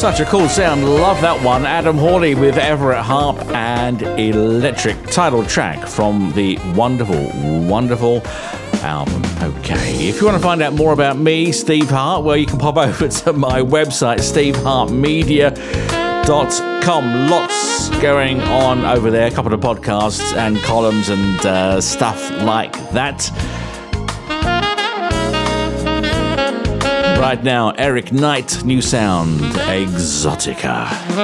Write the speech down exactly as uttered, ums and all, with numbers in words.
Such a cool sound. Love that one. Adam Hawley with Everett Harp and Electric. Title track from the wonderful, wonderful album. Okay, if you want to find out more about me, Steve Hart, well, you can pop over to my website, steve hart media dot com. Lots going on over there. A couple of podcasts and columns and uh, stuff like that. Right now, Eric Knight, new sound, Exotica.